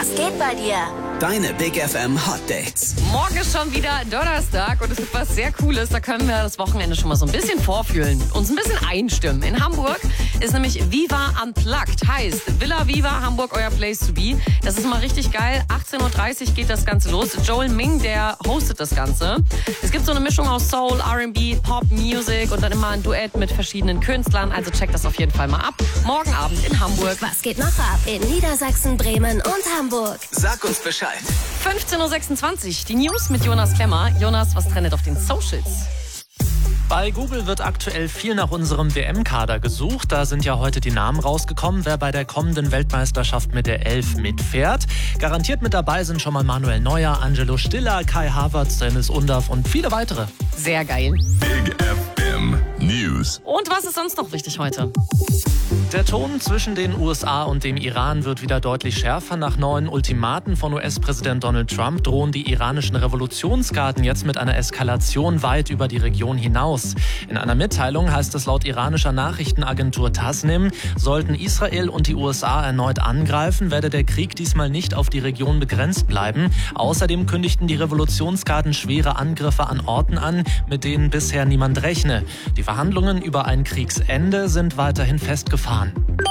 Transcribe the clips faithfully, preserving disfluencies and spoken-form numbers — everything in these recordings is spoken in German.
Was geht bei dir? Deine Big F M Hot Dates. Morgen ist schon wieder Donnerstag und es gibt was sehr Cooles. Da können wir das Wochenende schon mal so ein bisschen vorfühlen, uns ein bisschen einstimmen. In Hamburg ist nämlich Viva Unplugged. Heißt Villa Viva Hamburg, euer Place to be. Das ist mal richtig geil. achtzehn Uhr dreißig geht das Ganze los. Joel Ming, der hostet das Ganze. Es gibt so eine Mischung aus Soul, R and B, Pop, Music und dann immer ein Duett mit verschiedenen Künstlern. Also checkt das auf jeden Fall mal ab. Morgen Abend in Hamburg. Was geht noch ab in Niedersachsen, Bremen und Hamburg? Sag uns Bescheid. fünfzehn Uhr sechsundzwanzig, die News mit Jonas Klemmer. Jonas, was trendet auf den Socials? Bei Google wird aktuell viel nach unserem W M-Kader gesucht. Da sind ja heute die Namen rausgekommen, wer bei der kommenden Weltmeisterschaft mit der Elf mitfährt. Garantiert mit dabei sind schon mal Manuel Neuer, Angelo Stiller, Kai Havertz, Dennis Undaff und viele weitere. Sehr geil. Big F M News. Und was ist sonst noch wichtig heute? Der Ton zwischen den U S A und dem Iran wird wieder deutlich schärfer. Nach neuen Ultimaten von U S-Präsident Donald Trump drohen die iranischen Revolutionsgarden jetzt mit einer Eskalation weit über die Region hinaus. In einer Mitteilung heißt es laut iranischer Nachrichtenagentur Tasnim, sollten Israel und die U S A erneut angreifen, werde der Krieg diesmal nicht auf die Region begrenzt bleiben. Außerdem kündigten die Revolutionsgarden schwere Angriffe an Orten an, mit denen bisher niemand rechne. Die Verhandlungen über ein Kriegsende sind weiterhin festgefahren.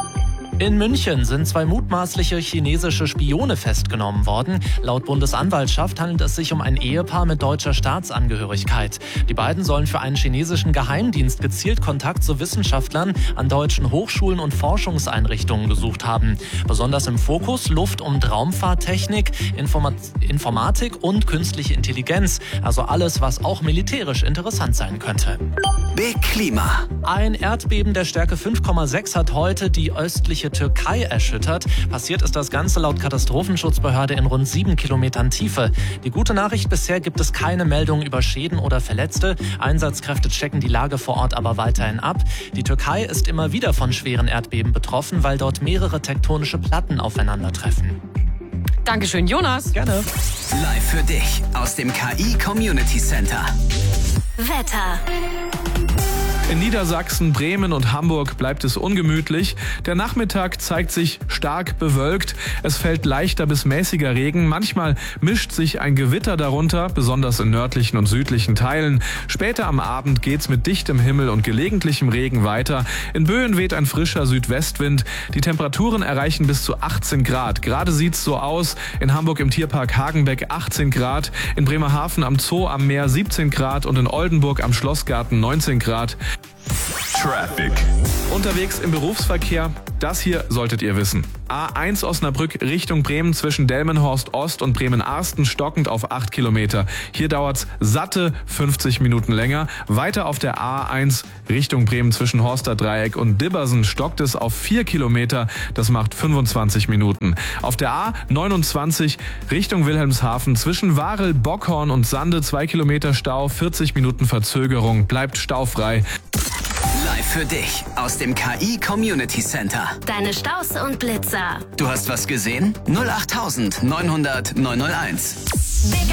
In München sind zwei mutmaßliche chinesische Spione festgenommen worden. Laut Bundesanwaltschaft handelt es sich um ein Ehepaar mit deutscher Staatsangehörigkeit. Die beiden sollen für einen chinesischen Geheimdienst gezielt Kontakt zu Wissenschaftlern an deutschen Hochschulen und Forschungseinrichtungen gesucht haben. Besonders im Fokus Luft- und Raumfahrttechnik, Informat- Informatik und künstliche Intelligenz. Also alles, was auch militärisch interessant sein könnte. Big Klima. Ein Erdbeben der Stärke fünf Komma sechs hat heute die östliche Türkei erschüttert. Passiert ist das Ganze laut Katastrophenschutzbehörde in rund sieben Kilometern Tiefe. Die gute Nachricht, bisher gibt es keine Meldungen über Schäden oder Verletzte. Einsatzkräfte checken die Lage vor Ort aber weiterhin ab. Die Türkei ist immer wieder von schweren Erdbeben betroffen, weil dort mehrere tektonische Platten aufeinandertreffen. Dankeschön, Jonas. Gerne. Live für dich aus dem K I Community Center. Wetter. In Niedersachsen, Bremen und Hamburg bleibt es ungemütlich. Der Nachmittag zeigt sich stark bewölkt. Es fällt leichter bis mäßiger Regen. Manchmal mischt sich ein Gewitter darunter, besonders in nördlichen und südlichen Teilen. Später am Abend geht's mit dichtem Himmel und gelegentlichem Regen weiter. In Böen weht ein frischer Südwestwind. Die Temperaturen erreichen bis zu achtzehn Grad. Gerade sieht's so aus. In Hamburg im Tierpark Hagenbeck achtzehn Grad. In Bremerhaven am Zoo am Meer siebzehn Grad und in Oldenburg am Schlossgarten neunzehn Grad. Traffic. Unterwegs im Berufsverkehr, das hier solltet ihr wissen. A eins Osnabrück Richtung Bremen zwischen Delmenhorst Ost und Bremen-Arsten stockend auf acht Kilometer. Hier dauert's satte fünfzig Minuten länger. Weiter auf der A eins Richtung Bremen zwischen Horster Dreieck und Dibbersen stockt es auf vier Kilometer. Das macht fünfundzwanzig Minuten. Auf der A neunundzwanzig Richtung Wilhelmshaven zwischen Warel, Bockhorn und Sande zwei Kilometer Stau, vierzig Minuten Verzögerung. Bleibt staufrei. Live für dich aus dem K I Community Center. Deine Staus und Blitzer. Du hast was gesehen? null acht neunhundert neunhunderteins. Big